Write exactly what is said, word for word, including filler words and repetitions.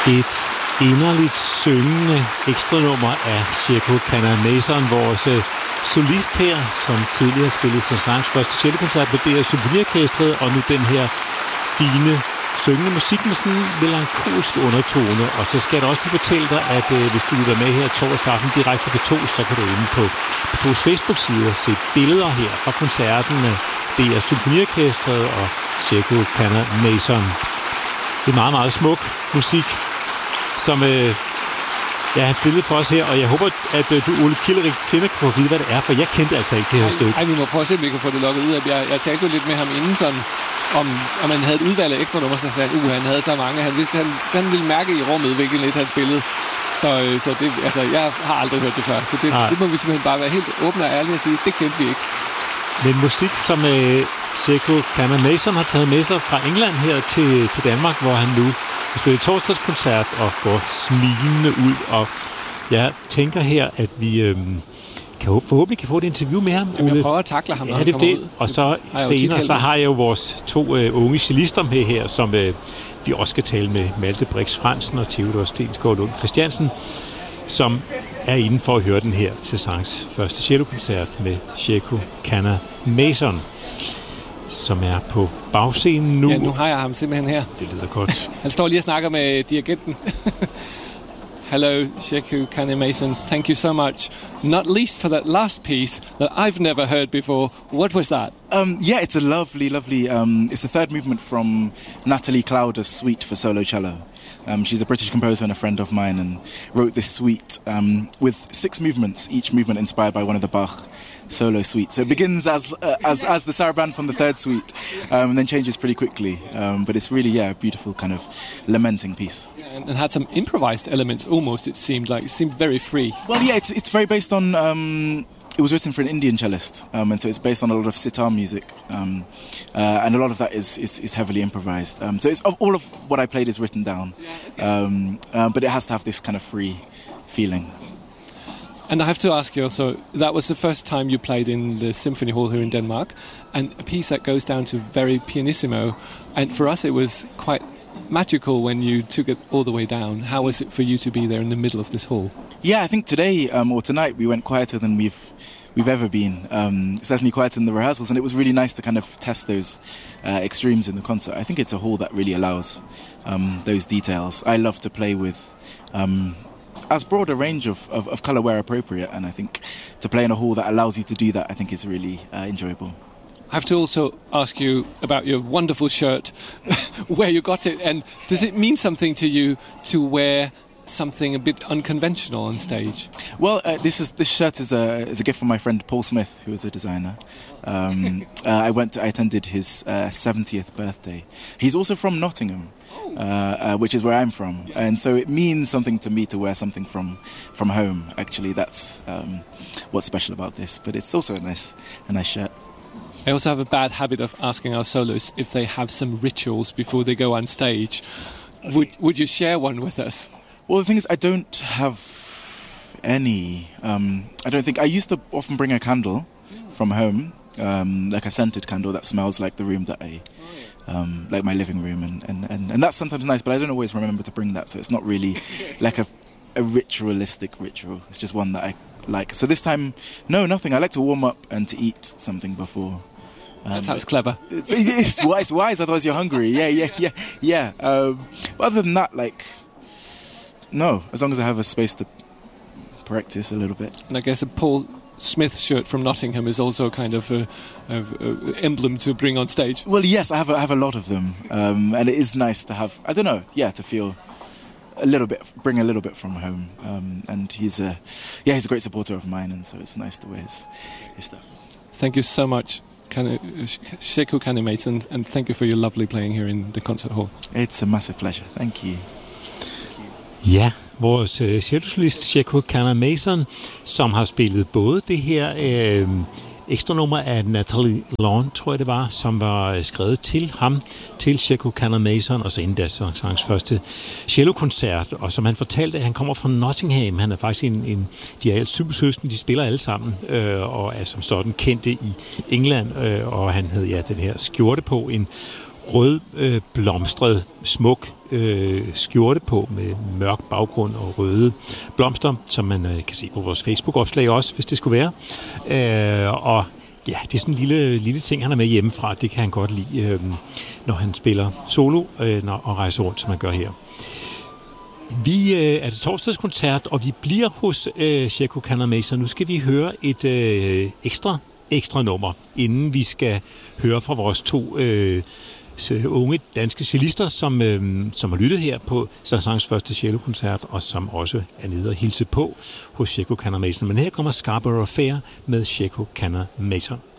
Et inderligt syngende ekstranummer af Sheku Kannah-Mason, vores solist her, som tidligere spillede Saint-Saëns første cellokoncert med D R Symfoniorkestret, og nu den her fine syngende musik med sådan en melankolsk undertone. Og så skal jeg da også lige fortælle dig, at øh, hvis du lytter med her torsdag aften direkte på to, så kan du inde på P to's Facebook-side se billeder her fra koncerten med D R Symfoniorkestret og Sheku Kannah-Mason. Det er meget, meget smuk musik, som øh, ja, han spillede for os her, og jeg håber, at øh, du, Ole Kilderik, senere kan få at vide, hvad det er, for jeg kendte altså ikke det her stykke. Ej, vi må prøve at se, om vi kan få det lukket ud af. Jeg, jeg talte jo lidt med ham inden sådan, om, om han havde et udvalg af ekstra nummer, så sagde han, uh, han havde så mange. Han vidste, han, han ville mærke i rummet, hvilket lidt han spillede. Så, øh, så det, altså, jeg har aldrig hørt det før, så det, det må vi simpelthen bare være helt åbne og ærlige og sige, det kendte vi ikke. Men musik, som øh, Sheku Kannah-Mason har taget med sig fra England her til, til Danmark, hvor han nu har spillet torsdagskoncert og går smilende ud. Og jeg tænker her, at vi øh, kan forhåbentlig kan få et interview med ham. Jamen, jeg prøver at takle ham, når ja, det, han kommer det. Ud. Og så senere, så har jeg jo vores to øh, unge cellister med her, som øh, vi også skal tale med, Malte Brix Fransen og Theodor Stensgaard Lund Christiansen, som er inde for at høre den her Saint-Saëns første cellokoncert med Sheku Kannah-Mason, som er på bagscenen nu. Ja, nu har jeg ham simpelthen her. Det lyder godt. Han står lige og snakker med dirigenten. Hello, Sheku Kannah-Mason. Thank you so much. Not least for that last piece that I've never heard before. What was that? Um, yeah, it's a lovely, lovely... Um, it's the third movement from Natalie Clowder's suite for solo cello. Um, she's a British composer and a friend of mine, and wrote this suite um, with six movements, each movement inspired by one of the Bach solo suites. So it begins as uh, as as the saraband from the third suite, um, and then changes pretty quickly. Um, but it's really, yeah, a beautiful kind of lamenting piece. Yeah, and, and had some improvised elements almost, it seemed like. It seemed very free. Well, yeah, it's, it's very based on... Um, it was written for an Indian cellist, um, and so it's based on a lot of sitar music, um, uh, and a lot of that is, is, is heavily improvised. Um, so it's, all of what I played is written down, um, um, but it has to have this kind of free feeling. And I have to ask you also, that was the first time you played in the Symphony Hall here in Denmark, and a piece that goes down to very pianissimo, and for us it was quite magical when you took it all the way down. How was it for you to be there in the middle of this hall? Yeah, I think today um, or tonight we went quieter than we've we've ever been. Um, certainly quieter than the rehearsals, and it was really nice to kind of test those uh, extremes in the concert. I think it's a hall that really allows um, those details. I love to play with um, as broad a range of, of, of colour where appropriate, and I think to play in a hall that allows you to do that, I think is really uh, enjoyable. I have to also ask you about your wonderful shirt, where you got it, and does it mean something to you to wear something a bit unconventional on stage? Well, uh, this is this shirt is a is a gift from my friend Paul Smith, who is a designer. Um, uh, I went to, I attended his uh, seventieth birthday. He's also from Nottingham, uh, uh, which is where I'm from, and so it means something to me to wear something from from home. Actually, that's um, what's special about this. But it's also a nice a nice shirt. I also have a bad habit of asking our soloists if they have some rituals before they go on stage. Would would you share one with us? Well, the thing is, I don't have any. Um, I don't think... I used to often bring a candle from home, um, like a scented candle that smells like the room that I... Um, like my living room, and, and, and, and that's sometimes nice, but I don't always remember to bring that, so it's not really like a, a ritualistic ritual. It's just one that I like. So this time, no, nothing. I like to warm up and to eat something before. Um, that sounds clever. It's, it's wise, wise, otherwise you're hungry. Yeah, yeah, yeah, yeah. Um, but other than that, like... No, as long as I have a space to practice a little bit. And I guess a Paul Smith shirt from Nottingham is also kind of a, a, a emblem to bring on stage. Well, yes, I have a, I have a lot of them, um, and it is nice to have. I don't know, yeah, to feel a little bit, bring a little bit from home. Um, and he's a, yeah, he's a great supporter of mine, and so it's nice to wear his, his stuff. Thank you so much, Sheku Kannah-Mason, and thank you for your lovely playing here in the concert hall. It's a massive pleasure. Thank you. Ja, vores øh, cellosolist Sheku Kannah-Mason, som har spillet både det her øh, ekstra nummer af Natalie Lawn, tror jeg det var, som var skrevet til ham, til Sheku Kannah-Mason, og så inden da Saint-Saëns første cellokoncert, og som han fortalte, at han kommer fra Nottingham. Han er faktisk en, en de er alle supersøskende, de spiller alle sammen, øh, og er som sådan kendte i England, øh, og han havde ja den her skjorte på, en rød øh, blomstret, smuk øh, skjorte på med mørk baggrund og røde blomster, som man øh, kan se på vores Facebook-opslag også, hvis det skulle være. Øh, og ja, det er sådan en lille, lille ting, han er med hjemmefra. Det kan han godt lide, øh, når han spiller solo øh, når, og rejser rundt, som han gør her. Vi øh, er til torsdagskoncert, og vi bliver hos øh, Sheku Kannada-Mason. Nu skal vi høre et øh, ekstra, ekstra nummer, inden vi skal høre fra vores to øh, unge danske cellister, som, øh, som har lyttet her på Saint-Saëns første cellokoncert, og som også er nede og hilse på hos Sheku Kannada-Mason. Men her kommer Scarborough Fair med Sheku Kannada-Mason.